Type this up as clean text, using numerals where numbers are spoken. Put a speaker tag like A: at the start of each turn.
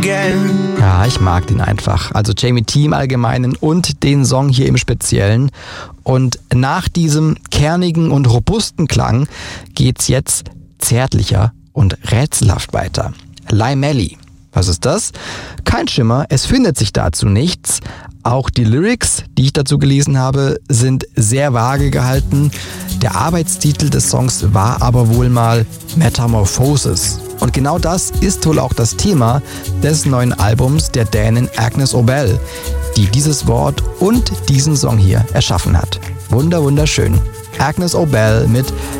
A: again.
B: Ja, ich mag den einfach. Also Jamie T im Allgemeinen und den Song hier im Speziellen. Und nach diesem kernigen und robusten Klang geht's jetzt zärtlicher und rätselhaft weiter. Limelli. Was ist das? Kein Schimmer, es findet sich dazu nichts. Auch die Lyrics, die ich dazu gelesen habe, sind sehr vage gehalten. Der Arbeitstitel des Songs war aber wohl mal Metamorphosis. Und genau das ist wohl auch das Thema des neuen Albums der Dänin Agnes Obel, die dieses Wort und diesen Song hier erschaffen hat. Wunderschön. Agnes Obel mit